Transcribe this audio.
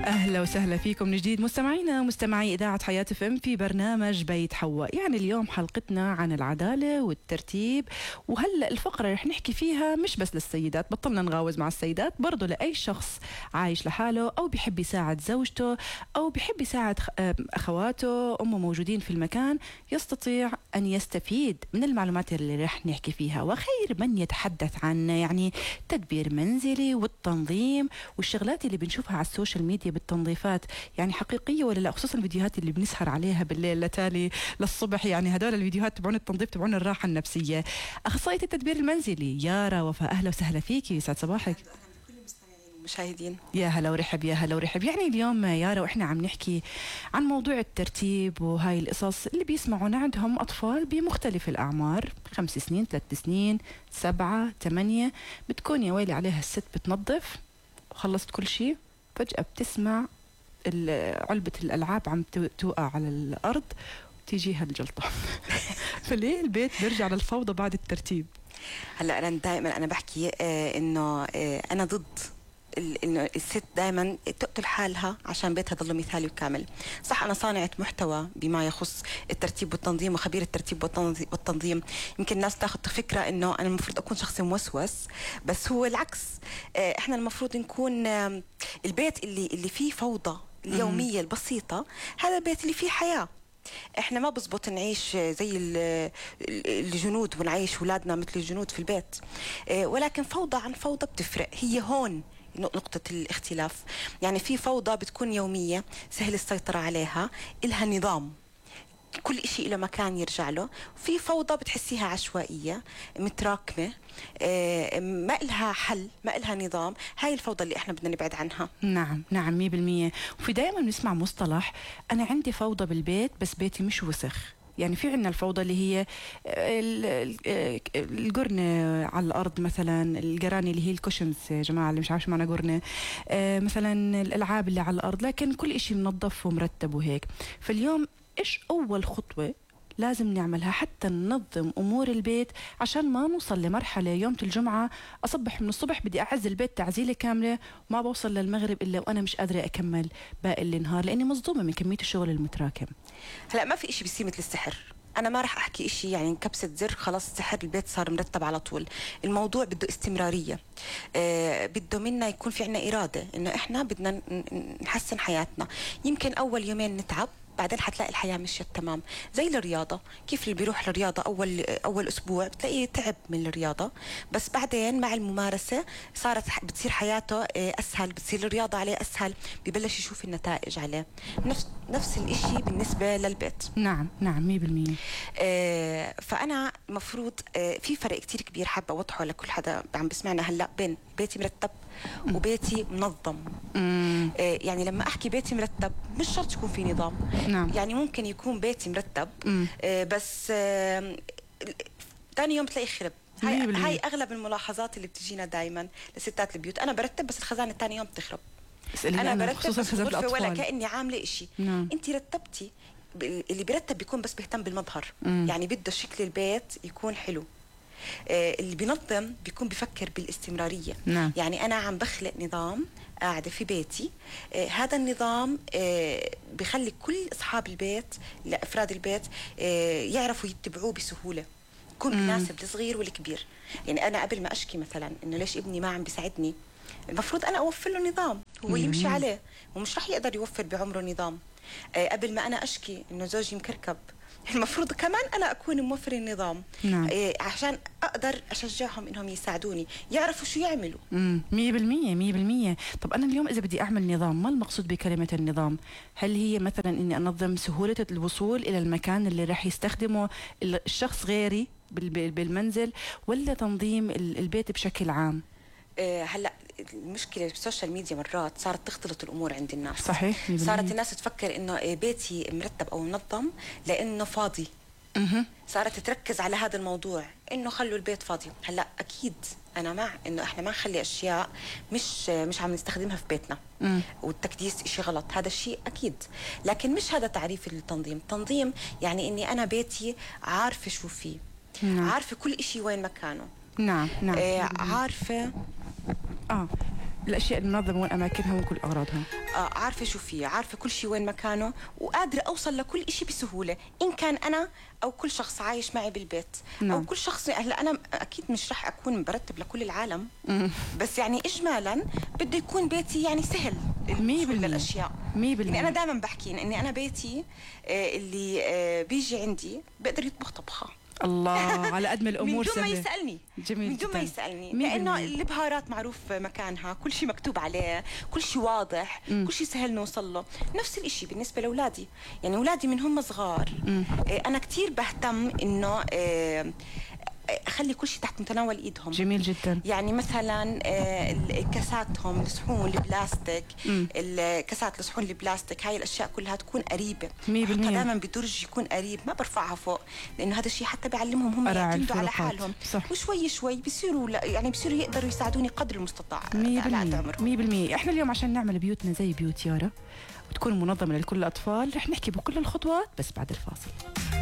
أهلا وسهلا فيكم من جديد مستمعينا مستمعي إذاعة حياة FM في برنامج بيت حواء. يعني اليوم حلقتنا عن العدالة والترتيب، وهلأ الفقرة رح نحكي فيها مش بس للسيدات، بطلنا نغاوز مع السيدات، برضو لأي شخص عايش لحاله أو بيحب يساعد زوجته أو بيحب يساعد أخواته أمه موجودين في المكان، يستطيع أن يستفيد من المعلومات اللي رح نحكي فيها. وخير من يتحدث عن يعني تدبير منزلي والتنظيم والشغلات اللي بنشوفها على السوشيال ميديا بالتنظيفات، يعني حقيقية ولا لا؟ خصوصا الفيديوهات اللي بنسهر عليها بالليل لتالي للصبح، يعني هدول الفيديوهات تبعون التنظيف تبعون الراحة النفسية. أخصائية التدبير المنزلي يارا وفاء، أهلا وسهلا فيكي، يسعد صباحك. مشاهدين يا هلا ورحب يا هلا ورحب. يعني اليوم يارا واحنا عم نحكي عن موضوع الترتيب وهاي القصص اللي بيسمعونا، عندهم أطفال بمختلف الأعمار، 5 سنين 3 سنين 7 8، بتكون يا ويلي عليها الست بتنظف وخلصت كل شيء، فجأة بتسمع علبة الألعاب عم توقع على الأرض وتيجيها الجلطة. فليه البيت بيرجع للفوضى بعد الترتيب؟ هلا انا دائما بحكي انه انا ضد انه الست دائما تقتل حالها عشان بيتها ضل مثالي وكامل. صح، انا صانعة محتوى بما يخص الترتيب والتنظيم وخبير الترتيب والتنظيم. يمكن الناس تاخذ فكرة انه انا المفروض اكون شخص موسوس، بس هو العكس. احنا المفروض نكون البيت اللي فيه فوضى اليومية البسيطة، هذا البيت اللي فيه حياة. احنا ما بزبط نعيش زي الجنود ونعيش اولادنا مثل الجنود في البيت، ولكن فوضى عن فوضى بتفرق. هي هون نقطة الاختلاف. يعني في فوضى بتكون يومية سهل السيطرة عليها، إلها نظام، كل إشي له مكان يرجع له. وفي فوضى بتحسيها عشوائية متراكمة، ما إلها حل، ما إلها نظام. هاي الفوضى اللي احنا بدنا نبعد عنها. نعم نعم 100%. وفي دائما نسمع مصطلح أنا عندي فوضى بالبيت بس بيتي مش وسخ. يعني في عندنا الفوضى اللي هي القرنة على الأرض مثلا، القراني اللي هي الكوشنز يا جماعة اللي مش عارف شو معنى قرنة، مثلا الألعاب اللي على الأرض، لكن كل إشي منظف ومرتب وهيك. فاليوم إيش أول خطوة لازم نعملها حتى ننظم أمور البيت عشان ما نوصل لمرحلة يوم الجمعة أصبح من الصبح بدي أعزل البيت تعزيلة كاملة وما بوصل للمغرب إلا وأنا مش قادرة أكمل باقي النهار لأني مصدومة من كمية الشغل المتراكم؟ هلا ما في إشي بيصير مثل السحر. أنا ما راح أحكي إشي يعني كبسة زر خلاص السحر البيت صار مرتب على طول. الموضوع بده استمرارية، بده منا يكون في عنا إرادة إنه إحنا بدنا نحسن حياتنا. يمكن أول يومين نتعب، بعدين حتلاقي الحياة مشيت تمام. زي الرياضة، كيف اللي بيروح للرياضة أول أسبوع بتلاقيه تعب من الرياضة، بس بعدين مع الممارسة بتصير حياته أسهل، بتصير الرياضة عليه أسهل، ببلش يشوف النتائج عليه. نفس الإشي بالنسبة للبيت. نعم نعم 100%. فأنا مفروض في فرق كتير كبير حابة أوضحه لكل حدا عم بسمعنا هلأ بين بيتي مرتب وبيتي منظم. يعني لما أحكي بيتي مرتب مش شرط يكون في نظام. نعم. يعني ممكن يكون بيتي مرتب بس ثاني يوم تلاقي خرب. هاي أغلب الملاحظات اللي بتجينا دايما لستات البيوت. أنا برتب بس الخزانة ثاني يوم بتخرب. أنا برتب بس الغرفة ولا كأني عاملة إشي. نعم. أنت رتبتي. اللي بيرتب بيكون بس بيهتم بالمظهر، يعني بده شكل البيت يكون حلو. اللي بينظم بيكون بيفكر بالاستمرارية. نعم. يعني أنا عم بخلق نظام قاعدة في بيتي، هذا النظام بيخلي كل أصحاب البيت أفراد البيت يعرفوا يتبعوه بسهولة، يكون مناسب للصغير والكبير. يعني أنا قبل ما أشكي مثلا إنه ليش ابني ما عم بيساعدني، المفروض أنا أوفر له نظام هو يمشي عليه، ومش رح يقدر يوفر بعمره نظام. قبل ما أنا أشكي إنه زوجي مكركب، المفروض كمان أنا أكون موفر النظام. نعم. عشان أقدر أشجعهم إنهم يساعدوني يعرفوا شو يعملوا. 100% 100%. طب أنا اليوم إذا بدي أعمل نظام، ما المقصود بكلمة النظام؟ هل هي مثلا إني أنظم سهولة الوصول إلى المكان اللي راح يستخدمه الشخص غيري بالمنزل، ولا تنظيم البيت بشكل عام؟ هلا المشكله بالسوشيال ميديا مرات صارت تختلط الامور عند الناس. صحيح. صارت الناس تفكر انه بيتي مرتب او منظم لانه فاضي. صارت تركز على هذا الموضوع انه خلوا البيت فاضي. هلا اكيد انا مع انه احنا ما نخلي اشياء مش عم نستخدمها في بيتنا، والتكديس اشي غلط، هذا الشيء اكيد، لكن مش هذا تعريف التنظيم. التنظيم يعني اني انا بيتي عارفه شو فيه، عارفه كل اشي وين مكانه. نعم نعم. عارفه الاشياء المنظمه وين اماكنها وين كل اغراضها. عارفه شو في، عارفه كل شيء وين مكانه، وقادره اوصل لكل شيء بسهوله، ان كان انا او كل شخص عايش معي بالبيت. نعم. او كل شخص. هلا انا اكيد مش رح اكون برتب لكل العالم، بس يعني اجمالا بده يكون بيتي يعني سهل الوصول للاشياء. 100%. يعني انا دائما بحكي اني انا بيتي اللي بيجي عندي بيقدر يطبخ طبخه الله على قد ما الامور من دون ما سهله. يسالني. جميل من دون ما جداً. يسالني، 100%. لانه البهارات معروف مكانها، كل شيء مكتوب عليه، كل شيء واضح، كل شيء سهل نوصل له. نفس الشيء بالنسبه لاولادي، يعني اولادي من هم صغار انا كثير بهتم انه اخلي كل شيء تحت متناول ايدهم. جميل جدا. يعني مثلا كاساتهم، الصحون البلاستيك، الكاسات الصحون البلاستيك، هاي الاشياء كلها تكون قريبه. 100%. دائما بدرج يكون قريب، ما برفعها فوق، لانه هذا الشيء حتى بيعلمهم هم يعتمدوا على حالهم. صح. وشوي شوي بيصيروا يعني بيصيروا يقدروا يساعدوني قدر المستطاع 100%. على قد عمرهم. 100%. احنا اليوم عشان نعمل بيوتنا زي بيوت يارا وتكون منظمه لكل الاطفال رح نحكي بكل الخطوات بس بعد الفاصل.